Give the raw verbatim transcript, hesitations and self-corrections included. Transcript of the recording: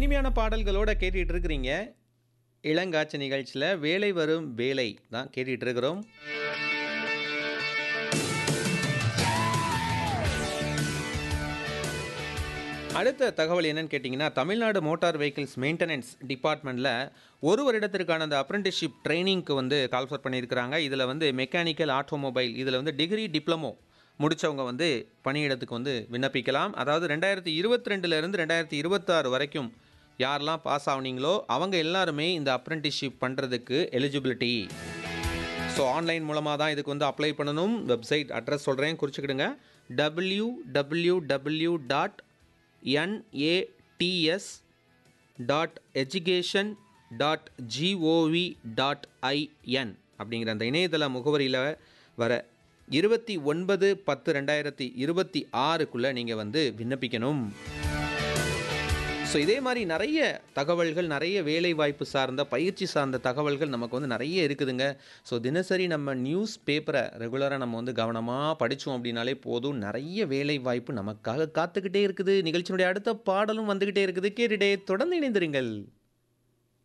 இனிமையான பாடல்களோட கேட்டுட்டு இருக்கிறீங்க. இளங்காட்சி நிகழ்ச்சியில் வேலை வரும் வேலை தான் கேட்டுட்டு இருக்கிறோம். அடுத்த தகவல் என்னன்னு கேட்டிங்கன்னா, தமிழ்நாடு மோட்டார் வெஹிக்கிள்ஸ் மெயின்டெனன்ஸ் டிபார்ட்மெண்ட்டில் ஒரு வருடத்திற்கான அந்த அப்ரெண்டிஸ்ஷிப் ட்ரைனிங்க்கு வந்து கால்ஃபர் பண்ணியிருக்கிறாங்க. இதில் வந்து மெக்கானிக்கல், ஆட்டோமொபைல் இதில் வந்து டிகிரி, டிப்ளமோ முடித்தவங்க வந்து பணியிடத்துக்கு வந்து விண்ணப்பிக்கலாம். அதாவது ரெண்டாயிரத்தி இருபத்தி ரெண்டுலேருந்து ரெண்டாயிரத்தி இருபத்தாறு வரைக்கும் யாரெல்லாம் பாஸ் ஆகுனீங்களோ அவங்க எல்லாருமே இந்த அப்ரெண்டிஸ்ஷிப் பண்ணுறதுக்கு எலிஜிபிலிட்டி. ஸோ ஆன்லைன் மூலமாக தான் இதுக்கு வந்து அப்ளை பண்ணணும். வெப்சைட் அட்ரஸ் சொல்கிறேன், குறிச்சிக்கிடுங்க. W W W dot NATS dot education dot gov dot IN அப்படிங்கிற அந்த இணையதள முகவரியில் வர இருபத்தி ஒன்பது பத்து ரெண்டாயிரத்தி இருபத்தி ஆறுக்குள்ளே நீங்கள் வந்து விண்ணப்பிக்கணும். ஸோ இதே மாதிரி நிறைய தகவல்கள், நிறைய வேலை வாய்ப்பு சார்ந்த, பயிற்சி சார்ந்த தகவல்கள் நமக்கு வந்து நிறைய இருக்குதுங்க. ஸோ தினசரி நம்ம நியூஸ் பேப்பரை ரெகுலராக நம்ம வந்து கவனமாக படித்தோம் அப்படின்னாலே போதும், நிறைய வேலை வாய்ப்பு நமக்காக காத்துக்கிட்டே இருக்குது. நிகழ்ச்சியினுடைய அடுத்த பாடலும் வந்துக்கிட்டே இருக்குது. கேட்டுட்டே தொடர்ந்து இணைந்திருங்கள்.